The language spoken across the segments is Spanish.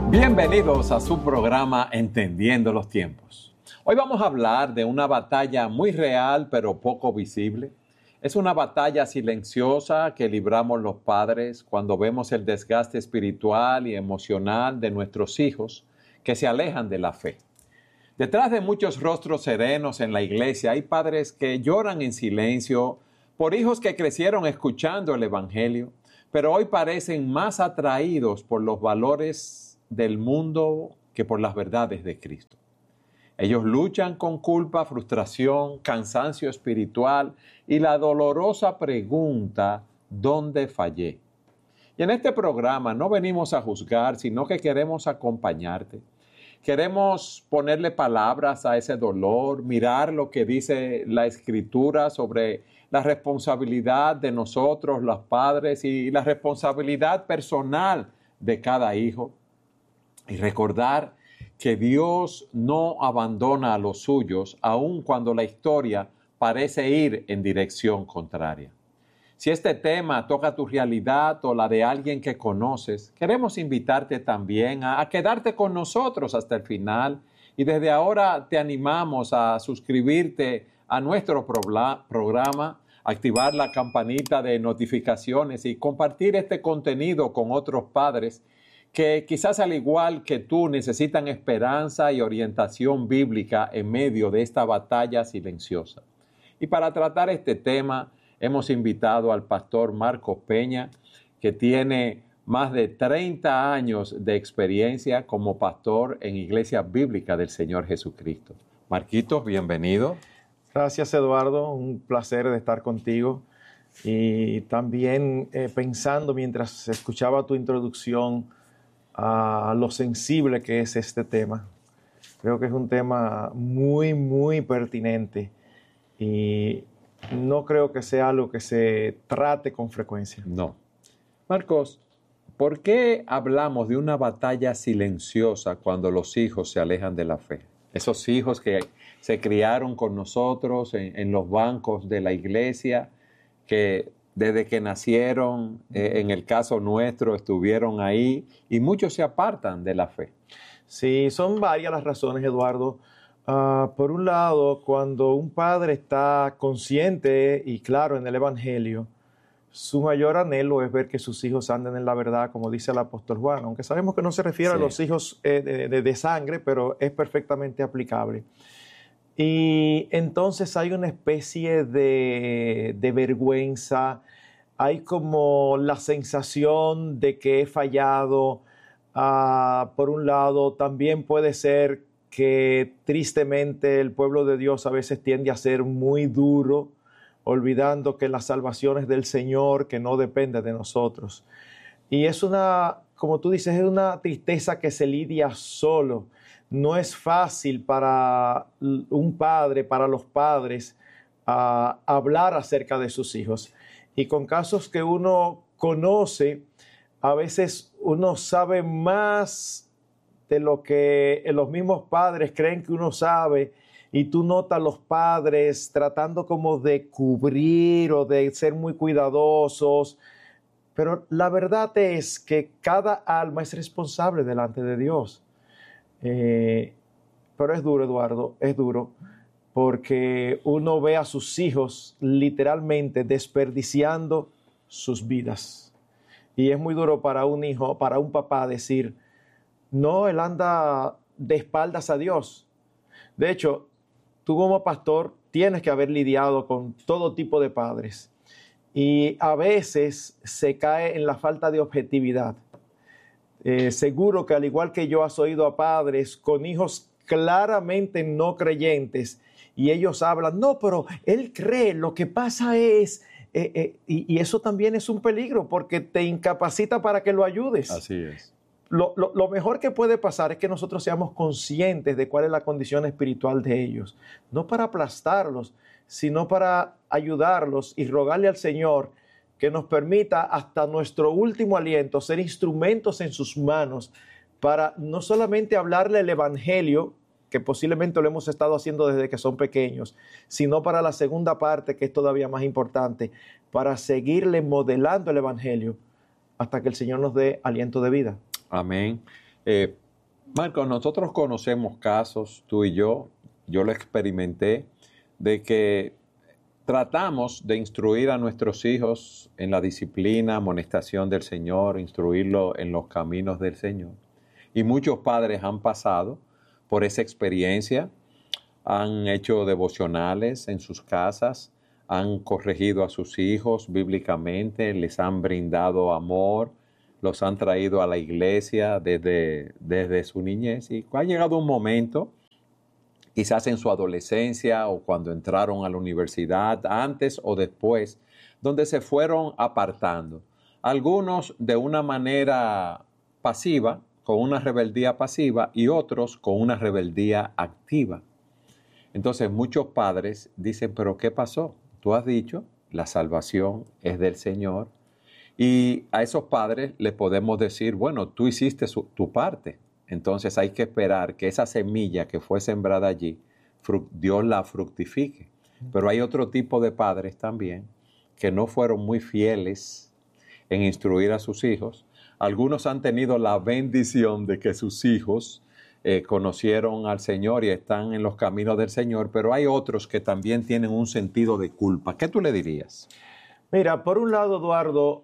Bienvenidos a su programa Entendiendo los Tiempos. Hoy vamos a hablar de una batalla muy real pero poco visible. Es una batalla silenciosa que libramos los padres cuando vemos el desgaste espiritual y emocional de nuestros hijos que se alejan de la fe. Detrás de muchos rostros serenos en la iglesia hay padres que lloran en silencio por hijos que crecieron escuchando el Evangelio, pero hoy parecen más atraídos por los valores del mundo que por las verdades de Cristo. Ellos luchan con culpa, frustración, cansancio espiritual y la dolorosa pregunta, ¿dónde fallé? Y en este programa no venimos a juzgar, sino que queremos acompañarte. Queremos ponerle palabras a ese dolor, mirar lo que dice la Escritura sobre la responsabilidad de nosotros, los padres, y la responsabilidad personal de cada hijo. Y recordar que Dios no abandona a los suyos, aun cuando la historia parece ir en dirección contraria. Si este tema toca tu realidad o la de alguien que conoces, queremos invitarte también a quedarte con nosotros hasta el final. Y desde ahora te animamos a suscribirte a nuestro programa, activar la campanita de notificaciones y compartir este contenido con otros padres que quizás al igual que tú necesitan esperanza y orientación bíblica en medio de esta batalla silenciosa. Y para tratar este tema hemos invitado al pastor Marcos Peña, que tiene más de 30 años de experiencia como pastor en Iglesia Bíblica del Señor Jesucristo. Marquitos, bienvenido. Gracias, Eduardo. Un placer de estar contigo. Y también pensando mientras escuchaba tu introducción a lo sensible que es este tema. Creo que es un tema muy, muy pertinente y no creo que sea algo que se trate con frecuencia. No. Marcos, ¿por qué hablamos de una batalla silenciosa cuando los hijos se alejan de la fe? Esos hijos que se criaron con nosotros en los bancos de la iglesia, que desde que nacieron, en el caso nuestro, estuvieron ahí y muchos se apartan de la fe. Sí, son varias las razones, Eduardo. Por un lado, cuando un padre está consciente y claro en el Evangelio, su mayor anhelo es ver que sus hijos anden en la verdad, como dice el apóstol Juan, aunque sabemos que no se refiere a los hijos de sangre, pero es perfectamente aplicable. Y entonces hay una especie de vergüenza, hay como la sensación de que he fallado. Por un lado, también puede ser que tristemente el pueblo de Dios a veces tiende a ser muy duro, olvidando que la salvación es del Señor, que no depende de nosotros. Y es una, como tú dices, es una tristeza que se lidia solo. No es fácil para un padre, para los padres, hablar acerca de sus hijos. Y con casos que uno conoce, a veces uno sabe más de lo que los mismos padres creen que uno sabe, y tú notas a los padres tratando como de cubrir o de ser muy cuidadosos. Pero la verdad es que cada alma es responsable delante de Dios. Pero es duro, Eduardo, es duro, porque uno ve a sus hijos literalmente desperdiciando sus vidas. Y es muy duro para un hijo, para un papá decir, no, él anda de espaldas a Dios. De hecho, tú como pastor tienes que haber lidiado con todo tipo de padres. Y a veces se cae en la falta de objetividad. Seguro que al igual que yo has oído a padres con hijos claramente no creyentes y ellos hablan, no, pero él cree, lo que pasa es, y eso también es un peligro porque te incapacita para que lo ayudes. Así es. Lo mejor que puede pasar es que nosotros seamos conscientes de cuál es la condición espiritual de ellos, no para aplastarlos, sino para ayudarlos y rogarle al Señor que nos permita hasta nuestro último aliento ser instrumentos en sus manos para no solamente hablarle el Evangelio, que posiblemente lo hemos estado haciendo desde que son pequeños, sino para la segunda parte, que es todavía más importante, para seguirle modelando el Evangelio hasta que el Señor nos dé aliento de vida. Amén. Marcos, nosotros conocemos casos, tú y yo lo experimenté, de que tratamos de instruir a nuestros hijos en la disciplina, amonestación del Señor, instruirlo en los caminos del Señor. Y muchos padres han pasado por esa experiencia, han hecho devocionales en sus casas, han corregido a sus hijos bíblicamente, les han brindado amor, los han traído a la iglesia desde su niñez. Y ha llegado un momento, quizás en su adolescencia o cuando entraron a la universidad, antes o después, donde se fueron apartando. Algunos de una manera pasiva, con una rebeldía pasiva, y otros con una rebeldía activa. Entonces muchos padres dicen, ¿pero qué pasó? Tú has dicho, la salvación es del Señor. Y a esos padres les podemos decir, bueno, tú hiciste tu parte. Entonces hay que esperar que esa semilla que fue sembrada allí, Dios la fructifique. Pero hay otro tipo de padres también que no fueron muy fieles en instruir a sus hijos. Algunos han tenido la bendición de que sus hijos conocieron al Señor y están en los caminos del Señor, pero hay otros que también tienen un sentido de culpa. ¿Qué tú le dirías? Mira, por un lado, Eduardo,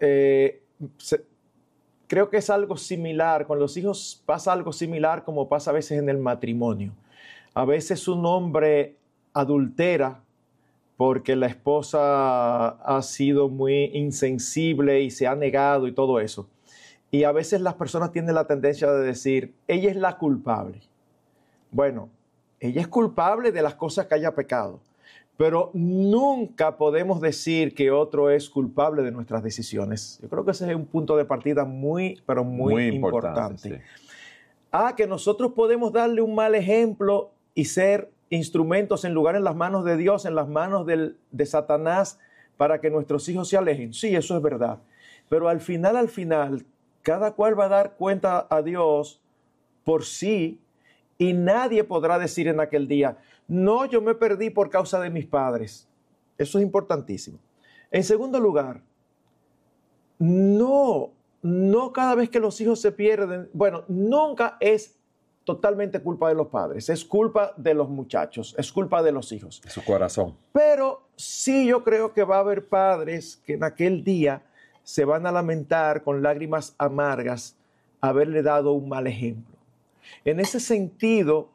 creo que es algo similar. Con los hijos pasa algo similar como pasa a veces en el matrimonio. A veces un hombre adultera porque la esposa ha sido muy insensible y se ha negado y todo eso. Y a veces las personas tienen la tendencia de decir, ella es la culpable. Bueno, ella es culpable de las cosas que haya pecado, pero nunca podemos decir que otro es culpable de nuestras decisiones. Yo creo que ese es un punto de partida muy, pero muy importante. Sí. Que nosotros podemos darle un mal ejemplo y ser instrumentos en lugar en las manos de Dios, en las manos de Satanás, para que nuestros hijos se alejen. Sí, eso es verdad. Pero al final, cada cual va a dar cuenta a Dios por sí y nadie podrá decir en aquel día, no, yo me perdí por causa de mis padres. Eso es importantísimo. En segundo lugar, no cada vez que los hijos se pierden, bueno, nunca es totalmente culpa de los padres, es culpa de los muchachos, es culpa de los hijos. De su corazón. Pero sí yo creo que va a haber padres que en aquel día se van a lamentar con lágrimas amargas haberle dado un mal ejemplo. En ese sentido,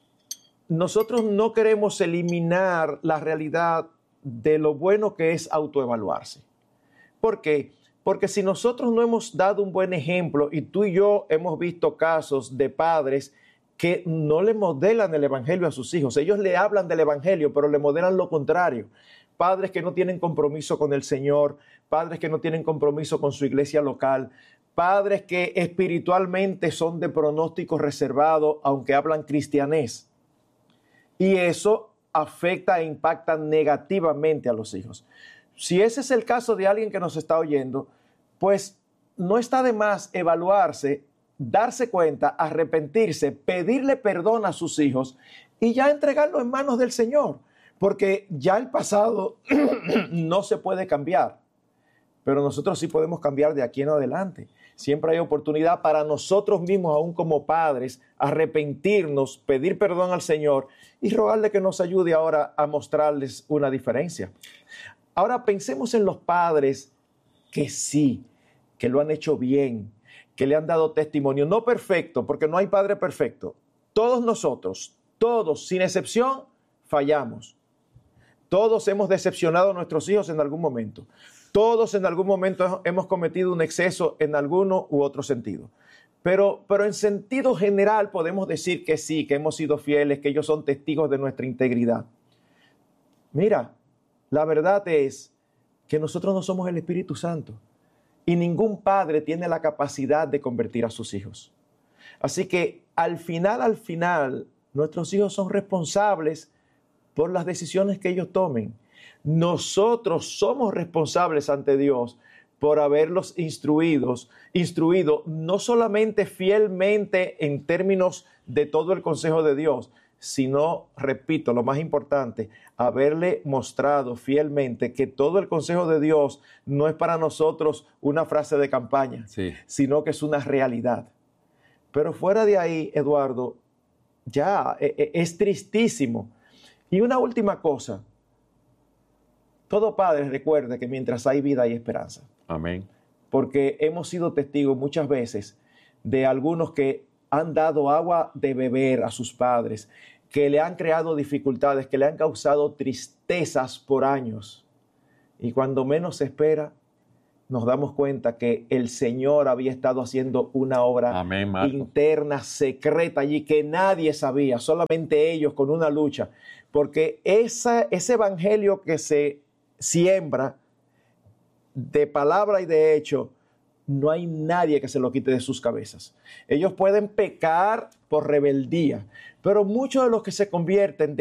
nosotros no queremos eliminar la realidad de lo bueno que es autoevaluarse. ¿Por qué? Porque si nosotros no hemos dado un buen ejemplo, y tú y yo hemos visto casos de padres que no le modelan el evangelio a sus hijos, ellos le hablan del evangelio, pero le modelan lo contrario. Padres que no tienen compromiso con el Señor, padres que no tienen compromiso con su iglesia local, padres que espiritualmente son de pronóstico reservado, aunque hablan cristianés. Y eso afecta e impacta negativamente a los hijos. Si ese es el caso de alguien que nos está oyendo, pues no está de más evaluarse, darse cuenta, arrepentirse, pedirle perdón a sus hijos y ya entregarlo en manos del Señor. Porque ya el pasado no se puede cambiar, pero nosotros sí podemos cambiar de aquí en adelante. Siempre hay oportunidad para nosotros mismos, aún como padres, arrepentirnos, pedir perdón al Señor y rogarle que nos ayude ahora a mostrarles una diferencia. Ahora pensemos en los padres que sí, que lo han hecho bien, que le han dado testimonio, no perfecto, porque no hay padre perfecto. Todos nosotros, todos, sin excepción, fallamos. Todos hemos decepcionado a nuestros hijos en algún momento. Todos en algún momento hemos cometido un exceso en alguno u otro sentido. Pero en sentido general podemos decir que sí, que hemos sido fieles, que ellos son testigos de nuestra integridad. Mira, la verdad es que nosotros no somos el Espíritu Santo y ningún padre tiene la capacidad de convertir a sus hijos. Así que al final, nuestros hijos son responsables por las decisiones que ellos tomen. Nosotros somos responsables ante Dios por haberlos instruido no solamente fielmente en términos de todo el consejo de Dios, sino, repito, lo más importante, haberle mostrado fielmente que todo el consejo de Dios no es para nosotros una frase de campaña, sí, sino que es una realidad. Pero fuera de ahí, Eduardo, ya es tristísimo. Y una última cosa, todo padre recuerde que mientras hay vida hay esperanza. Amén. Porque hemos sido testigos muchas veces de algunos que han dado agua de beber a sus padres, que le han creado dificultades, que le han causado tristezas por años. Y cuando menos se espera, nos damos cuenta que el Señor había estado haciendo una obra Amén, Marco. interna, secreta allí, que nadie sabía, solamente ellos con una lucha. Porque ese evangelio que se siembra de palabra y de hecho, no hay nadie que se lo quite de sus cabezas. Ellos pueden pecar por rebeldía, pero muchos de los que se convierten